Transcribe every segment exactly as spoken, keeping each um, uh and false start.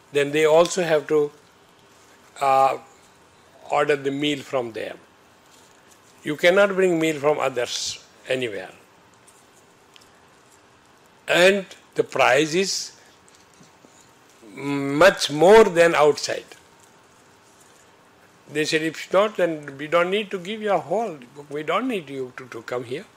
then they also have to uh, order the meal from them. You cannot bring meal from others anywhere. And the price is much more than outside. They said, if not, then we don't need to give you a hall. We don't need you to, to come here.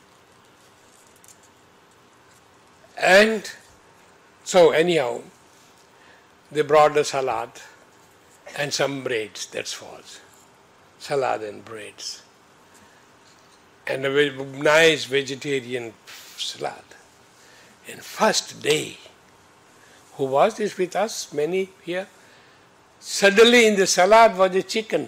And so anyhow, they brought the salad and some breads, that's false. Salad and breads. And a very nice vegetarian salad. And first day, who was this with us? Many here. Suddenly in the salad was a chicken.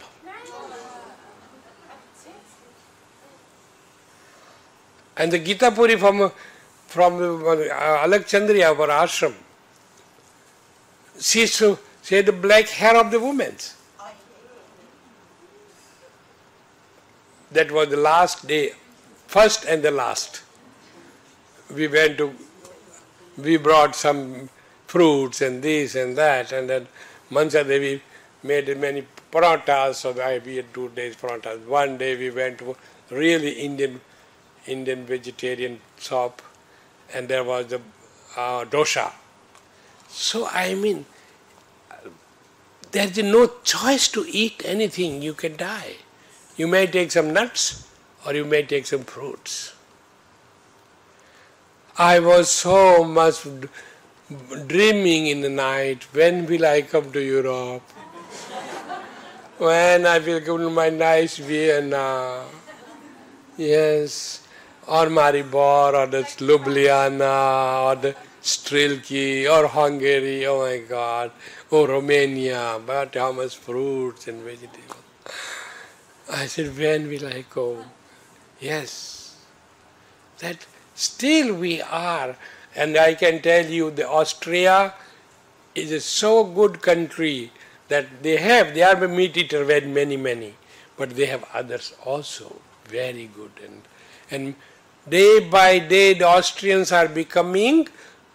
And the Gita Puri from, from uh, Alakchandriya, our ashram, she said the black hair of the woman. That was the last day, first and the last. We went to, we brought some fruits and this and that, and then Mansa Devi made many parathas, so I we had two days parathas. One day we went to really Indian Indian vegetarian shop, and there was the uh, dosha. So I mean, there is no choice to eat anything, you can die. You may take some nuts or you may take some fruits. I was so much dreaming in the night, when will I come to Europe? When I will go to my nice Vienna? Yes, or Maribor, or the Ljubljana, or the Strilki, or Hungary, oh my God, or Romania, but how much fruits and vegetables. I said, when will I go? Yes, that still we are, and I can tell you the Austria is a so good country that they have, they are meat eater, very many, many, but they have others also, very good. And, and day by day the Austrians are becoming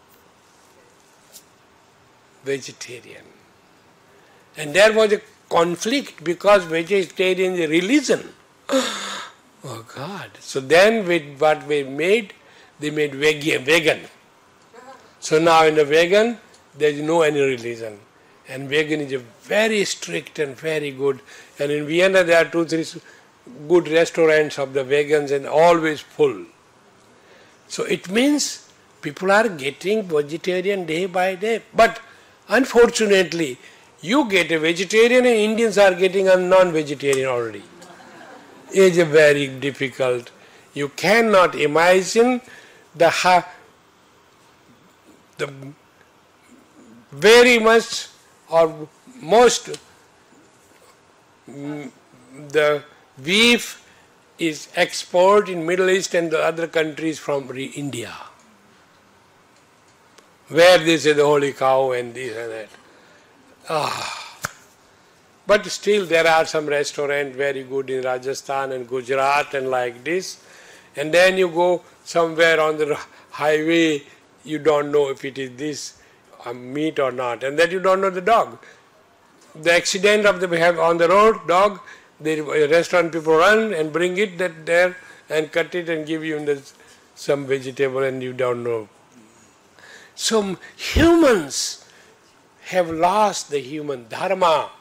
vegetarian. And there was a conflict because vegetarian is a religion. Oh God. So then with what we made, they made vegan. So now in the vegan, there is no any religion. And vegan is a very strict and very good. And in Vienna there are two, three good restaurants of the vegans and always full. So it means people are getting vegetarian day by day. But unfortunately, you get a vegetarian and Indians are getting a non-vegetarian already. It is very difficult. You cannot imagine the, ha the very much or most mm, the beef is exported in Middle East and the other countries from India, where they say the holy cow and this and that. Ah. But still there are some restaurants very good in Rajasthan and Gujarat and like this. And then you go somewhere on the highway, you don't know if it is this um, meat or not. And then you don't know the dog. The accident of the we have on the road, dog, the restaurant people run and bring it that there and cut it and give you the, some vegetable and you don't know. So humans have lost the human dharma.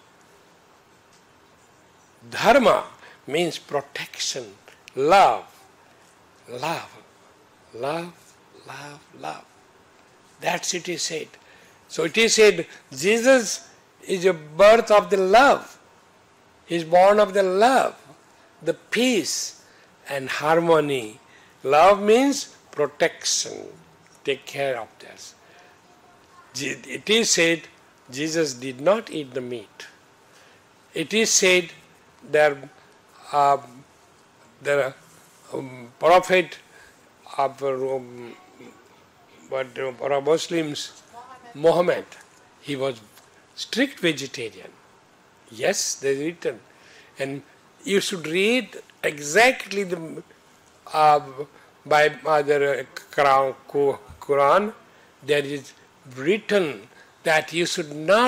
Dharma means protection, love, love, love, love, love. That's it is said. So it is said Jesus is a birth of the love. He is born of the love, the peace and harmony. Love means protection, take care of this. It is said Jesus did not eat the meat. It is said that uh, the um, prophet of um, but, uh, for Muslims, Muhammad, he was strict vegetarian. Yes, they written. And you should read exactly the uh, by Mother Quran, there is written that you should not